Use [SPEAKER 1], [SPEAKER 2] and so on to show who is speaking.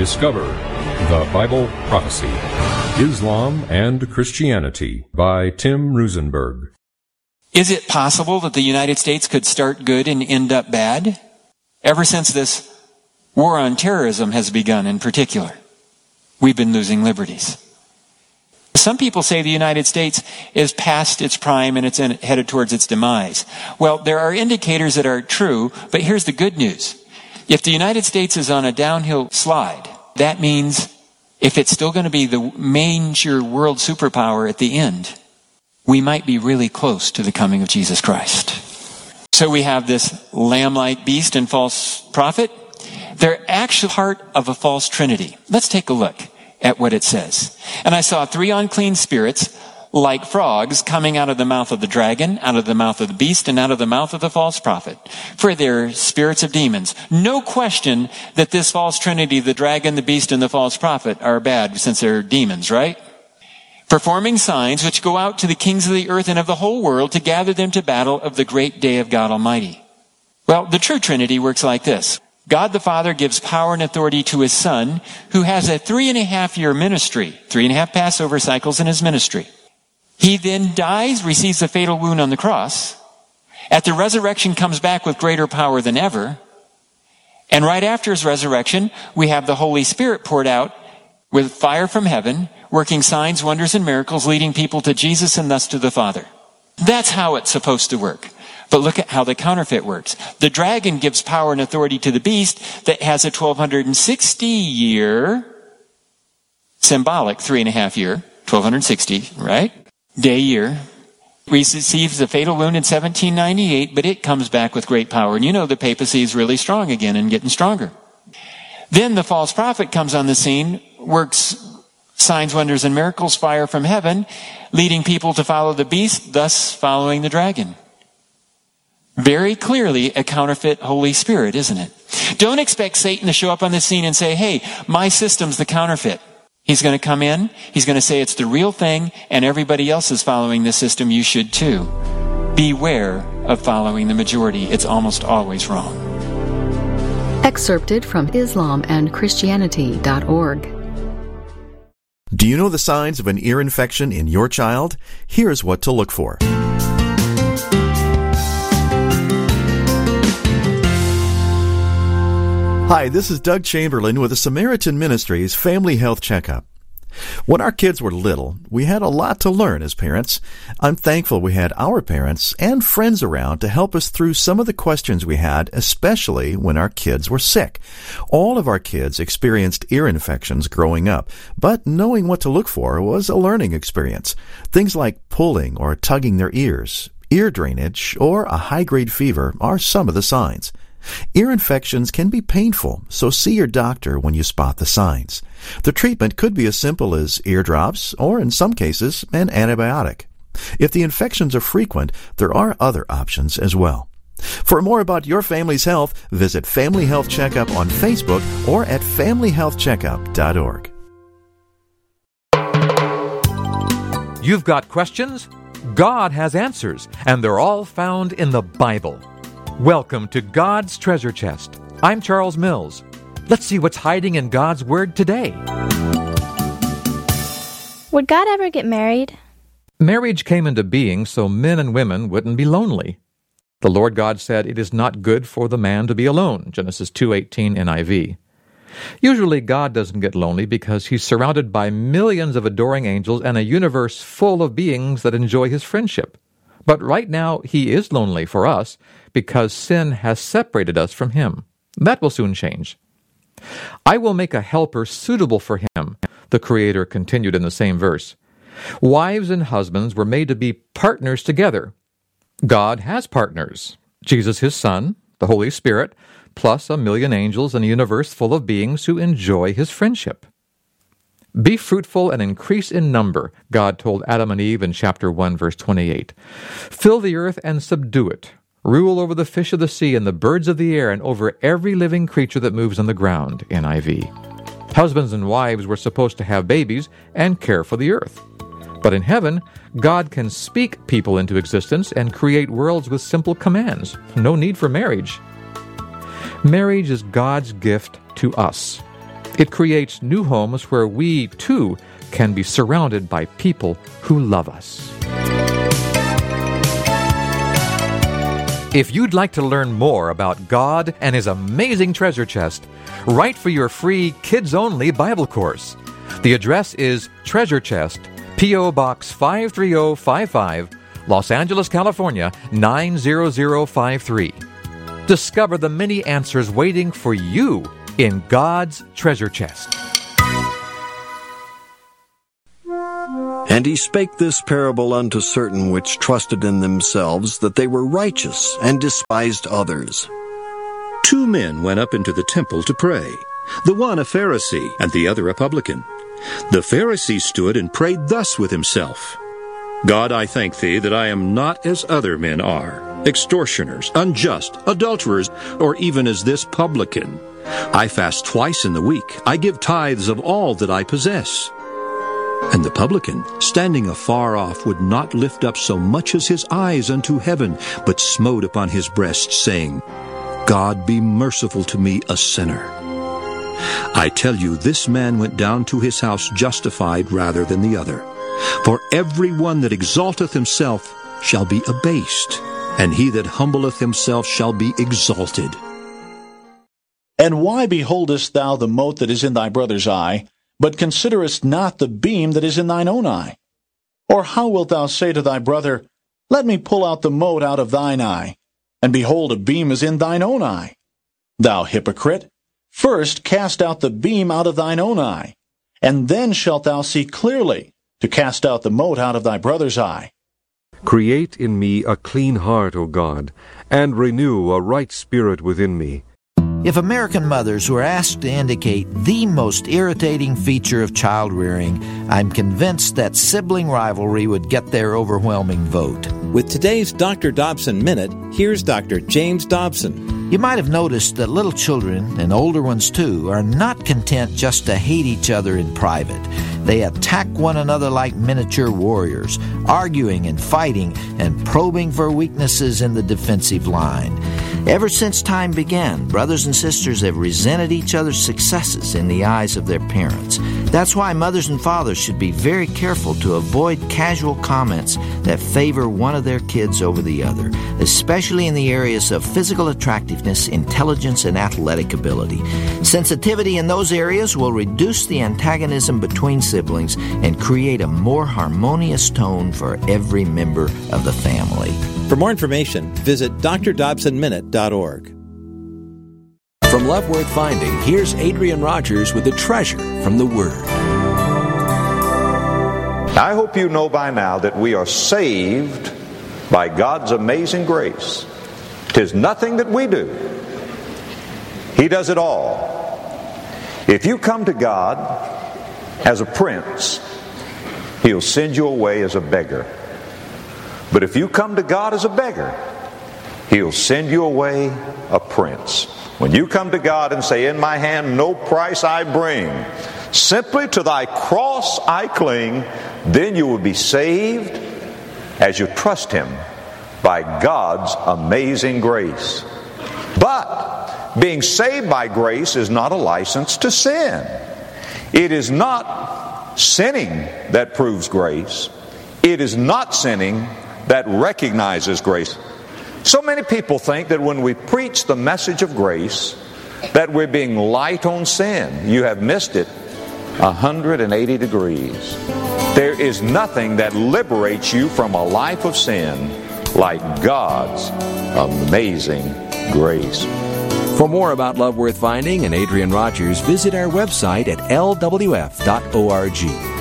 [SPEAKER 1] Discover the Bible Prophecy, Islam and Christianity by Tim Rosenberg.
[SPEAKER 2] Is it possible that the United States could start good and end up bad? Ever since this war on terrorism has begun in particular, we've been losing liberties. Some people say the United States is past its prime and it's headed towards its demise. Well, there are indicators that are true, but here's the good news. If the United States is on a downhill slide, that means if it's still going to be the major world superpower at the end, we might be really close to the coming of Jesus Christ. So we have this lamb-like beast and false prophet. They're actually part of a false trinity. Let's take a look at what it says. And I saw 3 unclean spirits like frogs coming out of the mouth of the dragon, out of the mouth of the beast, and out of the mouth of the false prophet. For they're spirits of demons. No question that this false trinity, the dragon, the beast, and the false prophet, are bad since they're demons, right? Performing signs which go out to the kings of the earth and of the whole world to gather them to battle of the great day of God Almighty. Well, the true Trinity works like this. God the Father gives power and authority to his Son, who has a 3.5-year ministry, 3.5 Passover cycles in his ministry. He then dies, receives a fatal wound on the cross. At the resurrection, comes back with greater power than ever. And right after his resurrection, we have the Holy Spirit poured out with fire from heaven, working signs, wonders, and miracles, leading people to Jesus and thus to the Father. That's how it's supposed to work. But look at how the counterfeit works. The dragon gives power and authority to the beast that has a 1260-year, symbolic 3.5-year, 1260, right? Day year. Receives a fatal wound in 1798, but it comes back with great power. And you know the papacy is really strong again and getting stronger. Then the false prophet comes on the scene, works signs, wonders, and miracles, fire from heaven, leading people to follow the beast, thus following the dragon. Very clearly a counterfeit Holy Spirit, isn't it? Don't expect Satan to show up on the scene and say, hey, my system's the counterfeit. He's going to come in, he's going to say it's the real thing, and everybody else is following the system, you should too. Beware of following the majority. It's almost always wrong.
[SPEAKER 3] Excerpted from IslamandChristianity.org.
[SPEAKER 4] Do you know the signs of an ear infection in your child? Here's what to look for. Hi, this is Doug Chamberlain with the Samaritan Ministries Family Health Checkup. When our kids were little, we had a lot to learn as parents. I'm thankful we had our parents and friends around to help us through some of the questions we had, especially when our kids were sick. All of our kids experienced ear infections growing up, but knowing what to look for was a learning experience. Things like pulling or tugging their ears, ear drainage, or a high-grade fever are some of the signs. Ear infections can be painful, so see your doctor when you spot the signs. The treatment could be as simple as ear drops, or in some cases, an antibiotic. If the infections are frequent, there are other options as well. For more about your family's health, visit Family Health Checkup on Facebook or at FamilyHealthCheckup.org.
[SPEAKER 5] You've got questions? God has answers, and they're all found in the Bible. Welcome to God's Treasure Chest. I'm Charles Mills. Let's see what's hiding in God's Word today.
[SPEAKER 6] Would God ever get married?
[SPEAKER 5] Marriage came into being so men and women wouldn't be lonely. The Lord God said, "It is not good for the man to be alone," Genesis 2:18 NIV. Usually God doesn't get lonely because He's surrounded by millions of adoring angels and a universe full of beings that enjoy His friendship. But right now, He is lonely for us because sin has separated us from Him. That will soon change. "I will make a helper suitable for him," the Creator continued in the same verse. Wives and husbands were made to be partners together. God has partners. Jesus, His Son, the Holy Spirit, plus a million angels and a universe full of beings who enjoy His friendship. "Be fruitful and increase in number," God told Adam and Eve in chapter 1, verse 28. "Fill the earth and subdue it. Rule over the fish of the sea and the birds of the air and over every living creature that moves on the ground," NIV. Husbands and wives were supposed to have babies and care for the earth. But in heaven, God can speak people into existence and create worlds with simple commands. No need for marriage. Marriage is God's gift to us. It creates new homes where we, too, can be surrounded by people who love us. If you'd like to learn more about God and His amazing treasure chest, write for your free kids-only Bible course. The address is Treasure Chest, P.O. Box 53055, Los Angeles, California, 90053. Discover the many answers waiting for you in God's treasure chest.
[SPEAKER 3] And he spake this parable unto certain which trusted in themselves that they were righteous, and despised others.
[SPEAKER 7] 2 men went up into the temple to pray, the one a Pharisee, and the other a publican. The Pharisee stood and prayed thus with himself, God, I thank thee that I am not as other men are, extortioners, unjust, adulterers, or even as this publican. I fast twice in the week. I give tithes of all that I possess. And the publican, standing afar off, would not lift up so much as his eyes unto heaven, but smote upon his breast, saying, God, be merciful to me, a sinner. I tell you, this man went down to his house justified rather than the other. For every one that exalteth himself shall be abased, and he that humbleth himself shall be exalted.
[SPEAKER 8] And why beholdest thou the mote that is in thy brother's eye, but considerest not the beam that is in thine own eye? Or how wilt thou say to thy brother, Let me pull out the mote out of thine eye, and behold, a beam is in thine own eye? Thou hypocrite, first cast out the beam out of thine own eye, and then shalt thou see clearly to cast out the mote out of thy brother's eye.
[SPEAKER 9] Create in me a clean heart, O God, and renew a right spirit within me.
[SPEAKER 10] If American mothers were asked to indicate the most irritating feature of child rearing, I'm convinced that sibling rivalry would get their overwhelming vote.
[SPEAKER 11] With today's Dr. Dobson Minute, here's Dr. James Dobson.
[SPEAKER 10] You might have noticed that little children, and older ones too, are not content just to hate each other in private. They attack one another like miniature warriors, arguing and fighting and probing for weaknesses in the defensive line. Ever since time began, brothers and sisters have resented each other's successes in the eyes of their parents. That's why mothers and fathers should be very careful to avoid casual comments that favor one of their kids over the other, especially in the areas of physical attractiveness, intelligence, and athletic ability. Sensitivity in those areas will reduce the antagonism between siblings and create a more harmonious tone for every member of the family.
[SPEAKER 11] For more information, visit drdobsonminute.org.
[SPEAKER 12] From Love Worth Finding, here's Adrian Rogers with a treasure from the Word.
[SPEAKER 13] I hope you know by now that we are saved by God's amazing grace. 'Tis nothing that we do. He does it all. If you come to God as a prince, He'll send you away as a beggar. But if you come to God as a beggar, He'll send you away a prince. When you come to God and say, In my hand no price I bring, simply to thy cross I cling, then you will be saved as you trust Him by God's amazing grace. But being saved by grace is not a license to sin. It is not sinning that proves grace. It is not sinning that recognizes grace. So many people think that when we preach the message of grace, that we're being light on sin. You have missed it 180 degrees. There is nothing that liberates you from a life of sin like God's amazing grace.
[SPEAKER 12] For more about Love Worth Finding and Adrian Rogers, visit our website at lwf.org.